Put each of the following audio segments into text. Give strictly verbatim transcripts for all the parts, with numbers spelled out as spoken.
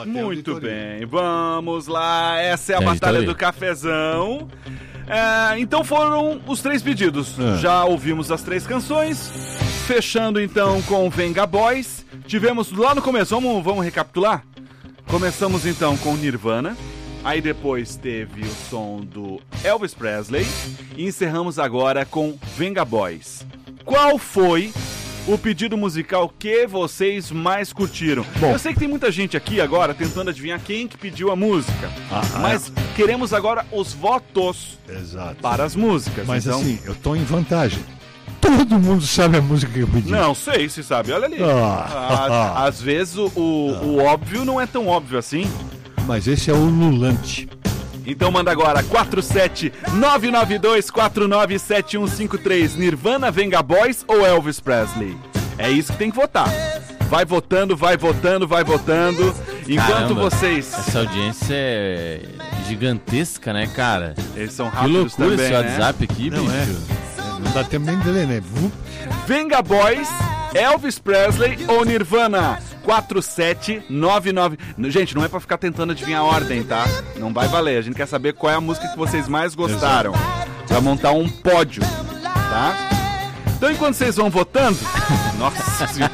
Muito bem, vamos lá. Essa é a Tem Batalha auditoria. do Cafezão. É, então foram os três pedidos. É. Já ouvimos as três canções. Fechando então com Venga Boys. Tivemos lá no começo, vamos, vamos recapitular? Começamos então com Nirvana. Aí depois teve o som do Elvis Presley. E encerramos agora com Venga Boys. Qual foi o pedido musical que vocês mais curtiram? Bom. Eu sei que tem muita gente aqui agora tentando adivinhar quem que pediu a música. Ah, ah, mas queremos agora os votos Exato. para as músicas. Mas então... assim, eu tô em vantagem. Todo mundo sabe a música que eu pedi. Não, sei se sabe, olha ali. Ah. Ah, às vezes o, o, o óbvio não é tão óbvio assim. Mas esse é o Lulante. Então manda agora quatro sete nove nove dois quatro nove sete um cinco três. Nirvana, Venga Boys ou Elvis Presley? É isso que tem que votar. Vai votando, vai votando, vai votando. Enquanto Caramba, vocês... Essa audiência é gigantesca, né, cara? Eles são Que rápidos loucura também, esse né? WhatsApp aqui, Não bicho. é? Não dá tempo nem de ler, né? Vup. Venga Boys, Elvis Presley ou Nirvana? quatro sete nove nove... Gente, não é pra ficar tentando adivinhar a ordem, tá? Não vai valer. A gente quer saber qual é a música que vocês mais gostaram. Pra montar um pódio, tá? Então, enquanto vocês vão votando... Nossa senhora.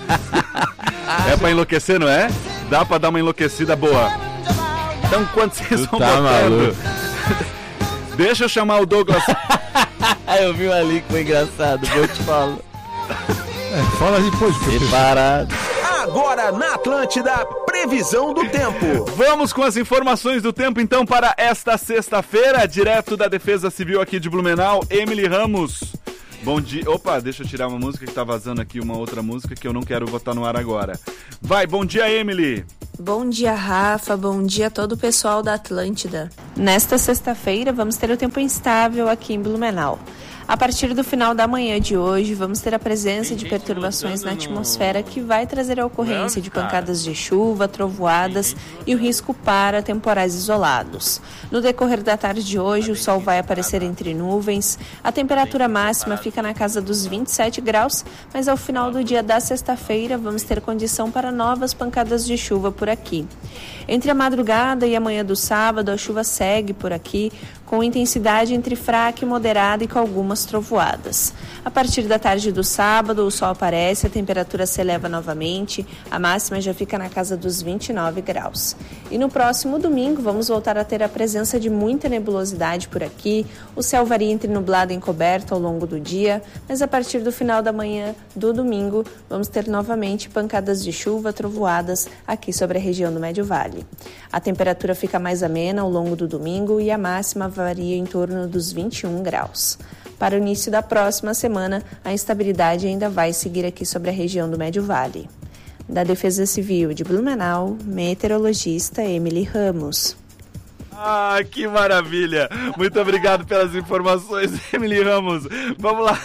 É pra enlouquecer, não é? Dá pra dar uma enlouquecida boa. Então, enquanto vocês Tu vão tá votando... maluco. Deixa eu chamar o Douglas... Eu vi ali que foi engraçado, vou te falar. É, fala depois. porque eu Separado. Agora na Atlântida, previsão do tempo. Vamos com as informações do tempo, então, para esta sexta-feira, direto da Defesa Civil aqui de Blumenau, Emily Ramos. Bom dia. Opa, deixa eu tirar uma música que tá vazando aqui, uma outra música que eu não quero botar no ar agora. Vai, bom dia, Emily. Bom dia, Rafa. Bom dia a todo o pessoal da Atlântida. Nesta sexta-feira, vamos ter o tempo instável aqui em Blumenau. A partir do final da manhã de hoje, vamos ter a presença de perturbações na atmosfera que vai trazer a ocorrência de pancadas de chuva, trovoadas e o risco para temporais isolados. No decorrer da tarde de hoje, o sol vai aparecer entre nuvens, a temperatura máxima fica na casa dos vinte e sete graus, mas ao final do dia da sexta-feira, vamos ter condição para novas pancadas de chuva por aqui. Entre a madrugada e a manhã do sábado, a chuva segue por aqui, com intensidade entre fraca e moderada e com algumas trovoadas. A partir da tarde do sábado, o sol aparece, a temperatura se eleva novamente, a máxima já fica na casa dos vinte e nove graus. E no próximo domingo, vamos voltar a ter a presença de muita nebulosidade por aqui, o céu varia entre nublado e encoberto ao longo do dia, mas a partir do final da manhã do domingo, vamos ter novamente pancadas de chuva, trovoadas aqui sobre a região do Médio Vale. A temperatura fica mais amena ao longo do domingo e a máxima varia em torno dos vinte e um graus. Para o início da próxima semana, a instabilidade ainda vai seguir aqui sobre a região do Médio Vale. Da Defesa Civil de Blumenau, meteorologista Emily Ramos. Ah, que maravilha! Muito obrigado pelas informações, Emily Ramos. Vamos lá.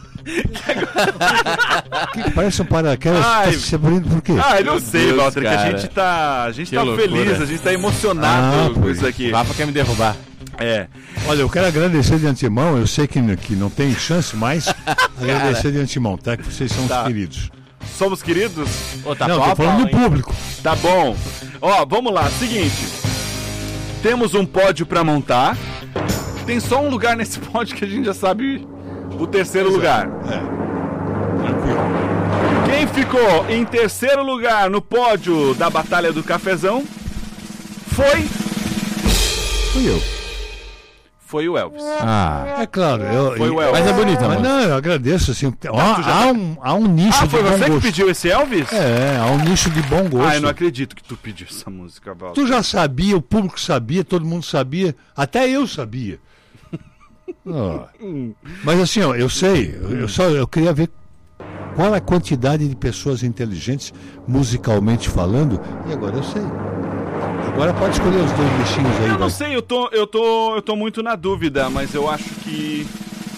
Que parece um paraquedas. Ai. Tá se abrindo por quê? Ah, eu não sei, Deus, Walter, que a cara. gente tá, a gente Que tá loucura. feliz, a gente tá emocionado Ah, com pois. isso aqui. O Rafa quer me derrubar. É. Olha, eu quero agradecer de antemão. Eu sei que, que não tem chance, mas agradecer de antemão, tá? Que vocês são Tá. os queridos. Somos queridos? Ô, tá não, pau tô a falando pau, do hein? público. Tá bom. Ó, vamos lá, seguinte. Temos um pódio pra montar. Tem só um lugar nesse pódio que a gente já sabe o terceiro lugar. É. Tranquilo. Quem ficou em terceiro lugar no pódio da Batalha do Cafezão foi... Fui eu. Foi o Elvis. Ah, É claro. Eu, Foi o eu- Elvis. mas é bonita, Mas mano. não, eu agradeço, assim. Ó, Ah, tu já há, tá- um, há um nicho Ah, de foi bom você que gosto. pediu esse Elvis? É, há um nicho de bom gosto. Ah, eu não acredito que tu pediu essa música, Walter. Tu já sabia, o público sabia, todo mundo sabia, até eu sabia. Ó. Mas assim, ó, eu sei, eu, eu só eu queria ver qual a quantidade de pessoas inteligentes, musicalmente falando, e agora eu sei. Agora pode escolher os dois bichinhos aí, Eu não vai. sei, eu tô, eu tô, eu tô muito na dúvida, mas eu acho que...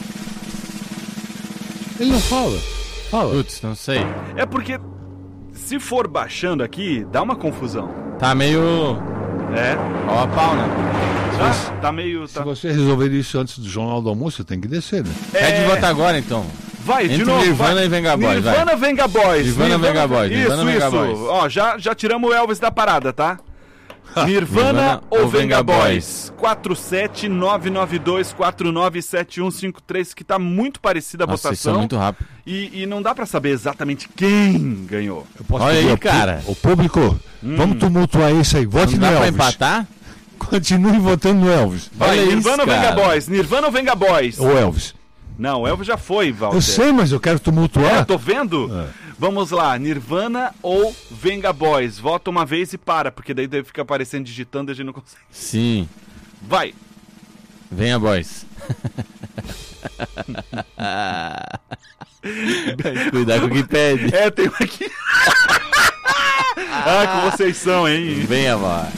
Ele não fala. Fala. Putz, não sei. É porque se for baixando aqui, dá uma confusão. Tá meio É, pau a pau, né? tá, tá meio... Se Tá... você resolver isso antes do Jornal do Almoço, tem que descer, né? Pede É, votar agora, então. vai, de Entre novo. Nirvana vai. e Venga Boys, vai. Nirvana, Venga Boys. Nirvana, Venga Boys, Isso, Nirvana, Venga isso. Boys. Ó, já, já tiramos o Elvis da parada, tá? Nirvana, Nirvana ou ou Venga Venga Boys? quatro sete nove nove dois quatro nove sete um cinco três, que tá muito parecida a Nossa, isso é votação. muito rápido. E, e não dá pra saber exatamente quem ganhou. Eu posso Olha pedir aí, ao cara. pu- O público, vamos tumultuar isso aí. Vote Não no dá pra Elvis. empatar? Continue votando no Elvis. Vai, Olha Nirvana isso, ou Venga cara. Boys? Nirvana ou Venga Boys? O Elvis. Não, o Elvis já foi, Walter. Eu sei, mas eu quero É, tumultuar. tô vendo? É. Vamos lá, Nirvana ou Venga Boys? Vota uma vez e para, porque daí deve ficar aparecendo digitando e a gente não consegue. Sim. Vai! Venha, boys. Cuidado com o que pede. É, tem um aqui. Ah, como vocês são, hein? Venha, boys.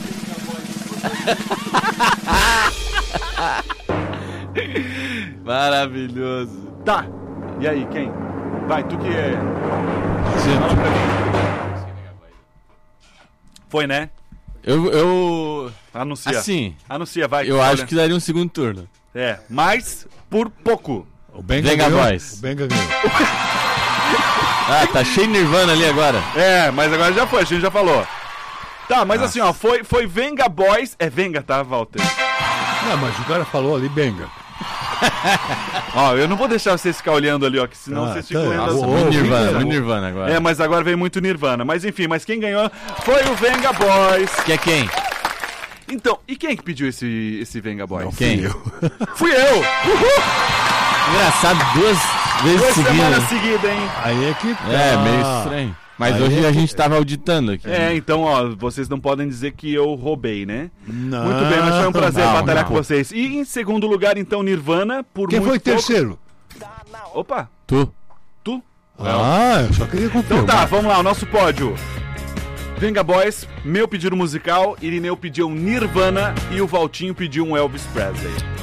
Maravilhoso. Tá. E aí, quem? Vai, tu que é. Dizendo- Fala pra mim. Foi, né? Eu, eu Anuncia. assim, Anuncia, vai. eu olha. acho que daria um segundo turno. É, mas por pouco. O Benga Venga, ganhou. Boys. O Benga ganhou. Ah, tá cheio de Nirvana ali agora. É, mas agora já foi, a gente já falou. Tá, mas assim, ó, foi, foi Venga Boys. É Venga, tá, Walter? Não, mas o cara falou ali Benga. Ó, eu não vou deixar vocês ficar olhando ali, ó, que senão Ah, vocês tá. ficam lendo Nossa, essa- Ô, Muito ô, Nirvana, Venga. muito Nirvana agora. É, mas agora vem muito Nirvana. Mas enfim, mas quem ganhou foi o Venga Boys. Que é quem? Então, e quem que pediu esse, esse Venga Boys? Não, Quem? fui eu. Fui eu! Engraçado, duas vezes Duas semanas seguidas. seguidas, hein? Aí é que tá. É, meio estranho. Mas Aí hoje é a que- gente tava auditando aqui. É, então, ó, vocês não podem dizer que eu roubei, né? Não, Muito bem, mas foi um prazer não, batalhar não. com vocês. E em segundo lugar, então, Nirvana, por Quem muito foi pouco- terceiro? Opa, Tu? tu? Ah, eu só queria Então confirmar. tá, vamos lá, o nosso pódio. Venga Boys, meu pedido musical, Irineu pediu um Nirvana e o Valtinho pediu um Elvis Presley.